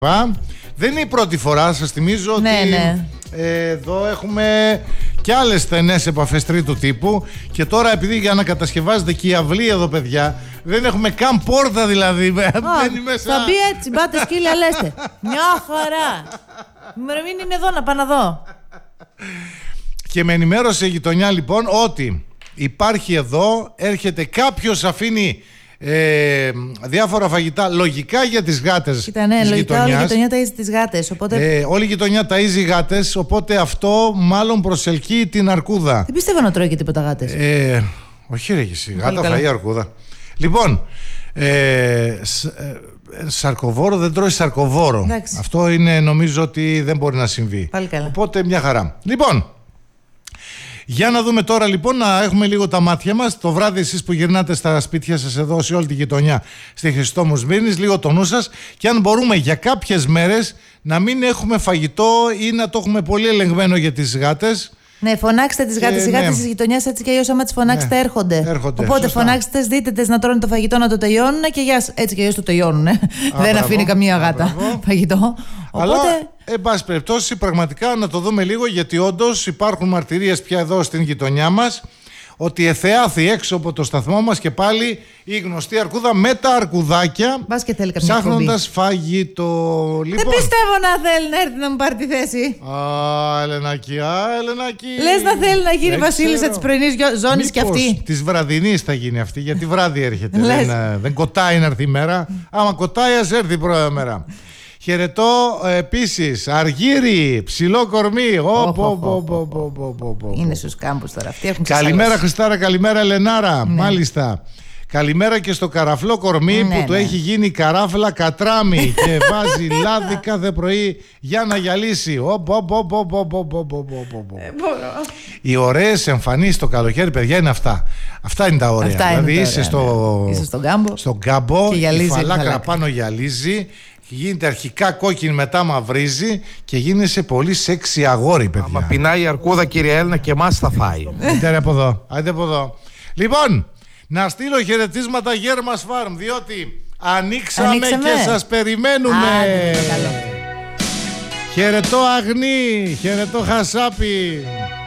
Δεν είναι η πρώτη φορά, σας θυμίζω ότι εδώ έχουμε και άλλες στενές επαφές τρίτου τύπου. Και τώρα, επειδή για να κατασκευάζεται και η αυλή εδώ, παιδιά, δεν έχουμε καν πόρτα δηλαδή. Μπαίνει μέσα. Θα μπει έτσι, μπάτε σκύλια, λέστε. Μια χαρά. Μην είναι εδώ να πάω να δω. Και με ενημέρωσε η γειτονιά λοιπόν ότι υπάρχει εδώ, έρχεται κάποιος, αφήνει διάφορα φαγητά, λογικά για τις γάτες. Κοίτα, ναι, της λογικά γειτονιάς. όλη η γειτονιά ταΐζει τις γάτες, οπότε... όλη η γειτονιά ταΐζει γάτες, οπότε αυτό μάλλον προσελκύει την αρκούδα. Δεν πιστεύω να τρώει και τίποτα γάτες. Όχι ρε εσύ, γάτα φαΐ αρκούδα. Λοιπόν, σαρκοβόρο δεν τρώει σαρκοβόρο. Εντάξει. Αυτό είναι, νομίζω ότι δεν μπορεί να συμβεί. Πάλι καλά. Οπότε μια χαρά. Λοιπόν, για να δούμε τώρα λοιπόν, να έχουμε λίγο τα μάτια μας. Το βράδυ εσείς που γυρνάτε στα σπίτια σας εδώ σε όλη τη γειτονιά στη Χριστόμου Σμύρνης, λίγο το νου σας, και αν μπορούμε για κάποιες μέρες να μην έχουμε φαγητό ή να το έχουμε πολύ ελεγμένο για τις γάτες. Ναι, φωνάξτε τις γάτες. Οι γάτες της γειτονιάς έτσι και αλλιώς, άμα τις φωνάξετε, έρχονται. Οπότε σωστά. Φωνάξτε, δείτε τες να τρώνε το φαγητό, να το τελειώνουν και έτσι και αλλιώς το τελειώνουν. Δεν αφήνει καμία γάτα φαγητό. Αλλά, Οπότε... εν πάση περιπτώσει, πραγματικά να το δούμε λίγο, γιατί όντως υπάρχουν μαρτυρίες πια εδώ στην γειτονιά μας ότι εθεάθη έξω από το σταθμό μας και πάλι η γνωστή αρκούδα με τα αρκουδάκια, ψάχνοντας φαγητό. Δεν πιστεύω να θέλει να έρθει να μου πάρει τη θέση. Ελενάκη, Ελενάκη. Λες να θέλει να γίνει βασίλισσα της πρωινής ζώνης κι αυτή. Της βραδινής θα γίνει αυτή, γιατί βράδυ έρχεται. Δεν κοτάει να έρθει η μέρα. Άμα κοτάει, ας έρθει η πρώτη μέρα. Χαιρετώ επίσης Αργύρι, ψηλό κορμί. Είναι στους κάμπους τώρα αυτοί. Καλημέρα Χριστάρα, καλημέρα Ελενάρα. Μάλιστα. Καλημέρα και στο καραφλό κορμί που του έχει γίνει καράφλα κατράμι και βάζει λάδι κάθε πρωί για να γυαλίσει. Οι ωραίες εμφανίσεις το καλοκαίρι, παιδιά, είναι αυτά. Αυτά είναι τα ωραία. Δηλαδή είσαι στον κάμπο, η φαλάκρα πάνω γυαλίζει. Γίνεται αρχικά κόκκινη, μετά μαυρίζει και γίνεσαι πολύ σεξι αγόρι, παιδιά. Άμα πεινάει η αρκούδα, κύριε Έλληνα, και εμάς θα φάει. Άντε από εδώ, άντε από εδώ. Λοιπόν, να στείλω χαιρετίσματα Γέρμας Φάρμ, διότι ανοίξαμε και σας περιμένουμε. Χαιρετώ Αγνή, χαιρετώ Χασάπη.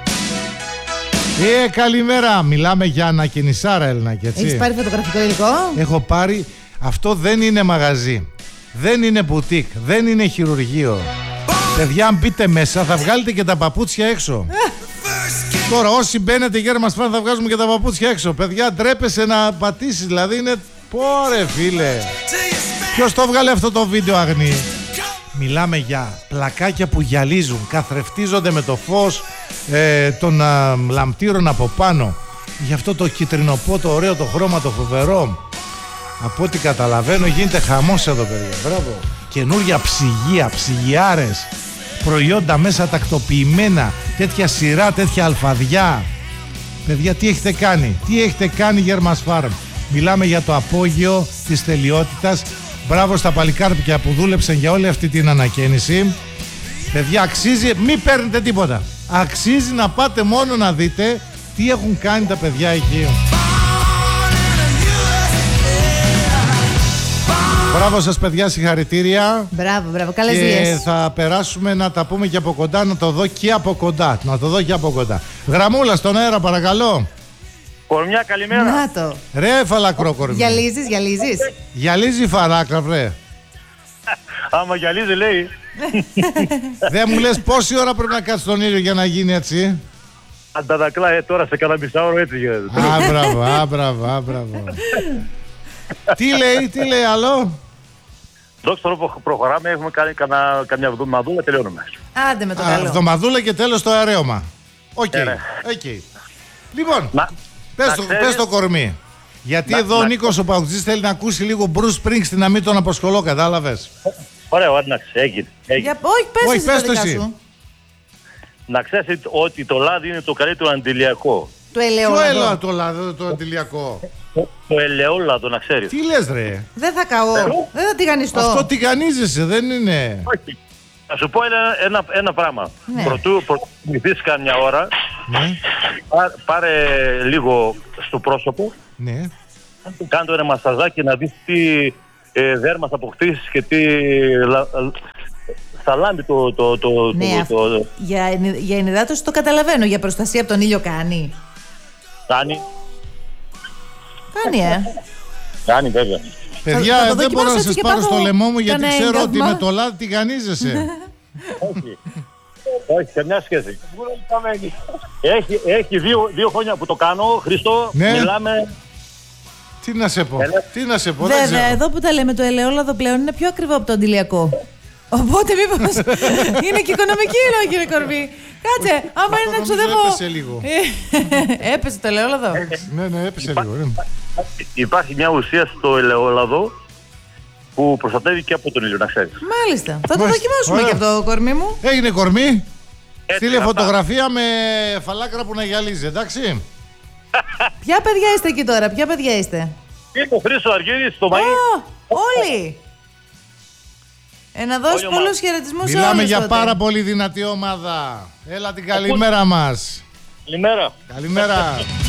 Καλημέρα. Μιλάμε για ανακαινισάρα, Έλληνα, και έτσι. Έχεις πάρει φωτογραφικό υλικό? Έχω πάρει. Αυτό δεν είναι μαγαζί. Δεν είναι μπουτίκ, δεν είναι χειρουργείο. Παιδιά, αν μπείτε μέσα θα βγάλετε και τα παπούτσια έξω. Τώρα όσοι μπαίνετε Γέρμας Φάρμ θα βγάζουμε και τα παπούτσια έξω. Παιδιά, ντρέπεσαι να πατήσεις, δηλαδή είναι... Πόρε φίλε. Ποιος το βγάλε αυτό το βίντεο, Αγνή? Μιλάμε για πλακάκια που γυαλίζουν, καθρεφτίζονται με το φως των λαμπτήρων από πάνω. Γι' αυτό το κυτρινοπό, το ωραίο, το χρώμα, το φοβερό. Από ό,τι καταλαβαίνω γίνεται χαμός εδώ, παιδιά. Μπράβο. Καινούρια ψυγεία, ψυγιάρες, προϊόντα μέσα τακτοποιημένα, τέτοια σειρά, τέτοια αλφαδιά. Παιδιά, τι έχετε κάνει? Τι έχετε κάνει Γέρμας Φάρμ? Μιλάμε για το απόγειο της τελειότητας. Μπράβο στα παλικάρπια που δούλεψαν για όλη αυτή την ανακαίνιση. Παιδιά, αξίζει, μην παίρνετε τίποτα. Αξίζει να πάτε μόνο να δείτε τι έχουν κάνει τα παιδιά εκεί. Μπράβο σας, παιδιά, συγχαρητήρια. Μπράβο, καλές δουλειές. Και θα περάσουμε να τα πούμε και από κοντά, να το δω και από κοντά. Να το δω και από κοντά. Γραμμούλα στον αέρα, παρακαλώ. Κορμιά, καλημέρα. Να το. Ρε φαλακρό κορμί. Γυαλίζεις. Γυαλίζει η φαράκρα, βρε. Άμα γυαλίζει, λέει. Δεν μου λες πόση ώρα πρέπει να κάτσεις στον ήλιο για να γίνει έτσι? Ανταδακλά, τώρα σε κάνα μισάωρο έτσι γίνεται. Μπράβο. Τι λέει άλλο? Δόξα προχωράμε, έχουμε κάνει καμιά εβδομαδούλα, τελειώνουμε. Άντε με το καλό. Εβδομαδούλα και τέλος το αρέωμα. Οκ. Λοιπόν, πες το κορμί. Γιατί εδώ ο Νίκος ο Παουτζής θέλει να ακούσει λίγο Bruce Springsteen, να μην τον απασχολώ, κατάλαβες? Ωραίο, εντάξει, έγινε. Όχι, πες το εσύ. Να ξέρεις ότι το λάδι είναι το καλύτερο αντιλιακό. Το ελαιόλαδο. Το λάδι, το αντιλιακό. Το ελαιόλαδο, να ξέρεις. Τι λες, ρε? Δεν θα καώ. Δεν θα τηγανιστώ. Αυτό τηγανίζεσαι, δεν είναι? Όχι. Θα σου πω ένα πράγμα. Προτού μυθείς καμιά ώρα, πάρε λίγο στο πρόσωπο, ναι. κάνε ένα μασαζάκι να δεις δέρμα θα αποκτήσεις και τι θα λάμπει το... Ναι, για ενυδάτωση το καταλαβαίνω. Για προστασία από τον ήλιο κάνει. Κάνει. Κάνει βέβαια. Παιδιά, δεν μπορώ να σας πάρω στο λαιμό μου γιατί ξέρω ότι με το λάδι τηγανίζεσαι. Όχι, καμιά σχέση. Έχει 2 χρόνια που το κάνω, Χριστό, μιλάμε... Τι να σε πω, Βέβαια, εδώ που τα λέμε, το ελαιόλαδο πλέον είναι πιο ακριβό από το αντιλιακό. Οπότε μήπως είναι και οικονομική η λόγη, κύριε Κορμί. Κάτσε, άμα είναι να ξοδεύω... Έπεσε λίγο. Έπεσε το ελαιόλαδο. Ναι, έπεσε λίγο. Υπάρχει μια ουσία στο ελαιόλαδο που προστατεύει και από τον ήλιο, να ξέρεις. Μάλιστα. Θα το δοκιμάσουμε και αυτό, Κορμί μου. Έγινε, Κορμί. Στείλε φωτογραφία με φαλάκρα που να γυαλίζει, εντάξει. Ποια παιδιά είστε εκεί τώρα, ποια παιδιά είστε? Είναι ο Χρήστος Αργύρης, το Μαΐ. Όλοι. Να δώσω πολλούς χαιρετισμούς σε όλους. Μιλάμε για πάρα πολύ δυνατή ομάδα. Έλα την καλημέρα μας. Καλημέρα. Καλημέρα.